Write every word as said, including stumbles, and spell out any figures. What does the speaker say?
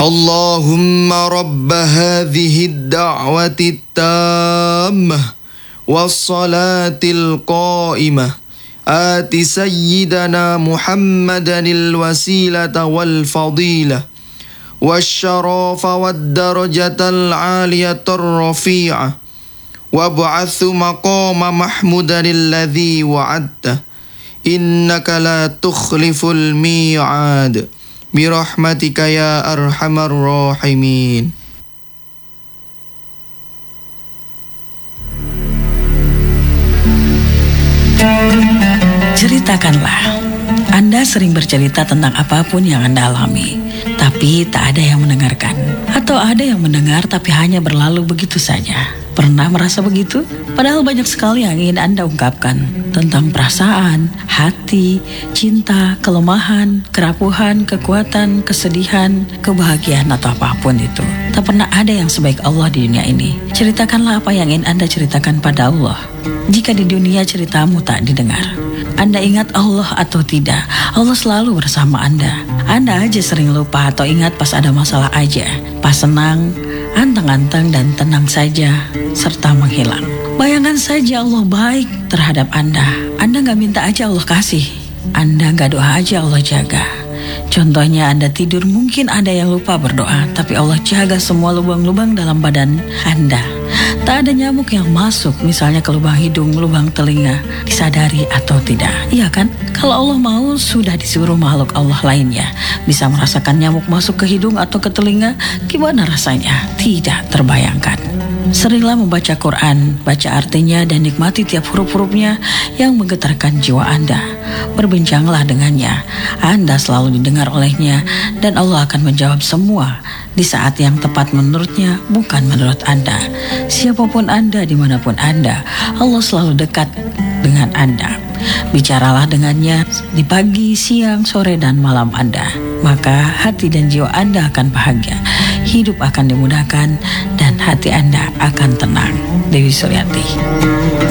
Allahumma rabba hadhihi ad-da'wati at-tammah was-salatil qa'imah ati sayyidana Muhammadanil wasilata wal fadilah wasyarafa wad-darajatal 'aliyatar rafi'ah wab'athu maqama mahmudanil ladzi wa'adta innaka la tukhliful mi'ad birahmatika ya arhamar rahimin. Ceritakanlah. Anda sering bercerita tentang apapun yang Anda alami, tapi tak ada yang mendengarkan. Atau ada yang mendengar tapi hanya berlalu begitu saja. Pernah merasa begitu? Padahal banyak sekali yang ingin Anda ungkapkan tentang perasaan, hati, cinta, kelemahan, kerapuhan, kekuatan, kesedihan, kebahagiaan atau apapun itu. Tak pernah ada yang sebaik Allah di dunia ini. Ceritakanlah apa yang ingin Anda ceritakan pada Allah. Jika di dunia ceritamu tak didengar, Anda ingat Allah atau tidak, Allah selalu bersama Anda. Anda aja sering lupa atau ingat pas ada masalah aja. Pas senang, anteng-anteng dan tenang saja, serta menghilang. Bayangkan saja Allah baik terhadap Anda. Anda gak minta aja Allah kasih. Anda gak doa aja Allah jaga. Contohnya Anda tidur, mungkin ada yang lupa berdoa, tapi Allah jaga semua lubang-lubang dalam badan Anda. Tak ada nyamuk yang masuk, misalnya ke lubang hidung, lubang telinga, disadari atau tidak. Iya kan? Kalau Allah mau, sudah disuruh makhluk Allah lainnya bisa merasakan nyamuk masuk ke hidung atau ke telinga. Gimana rasanya? Tidak terbayangkan. Seringlah membaca Quran, baca artinya dan nikmati tiap huruf-hurufnya yang menggetarkan jiwa Anda. Berbincanglah dengannya. Anda selalu didengar olehnya dan Allah akan menjawab semua di saat yang tepat menurutnya, bukan menurut Anda. Siapapun Anda, dimanapun Anda, Allah selalu dekat dengan Anda. Bicaralah dengannya di pagi, siang, sore, dan malam Anda. Maka hati dan jiwa Anda akan bahagia, hidup akan dimudahkan, dan hati Anda akan tenang. Dewi Suryati.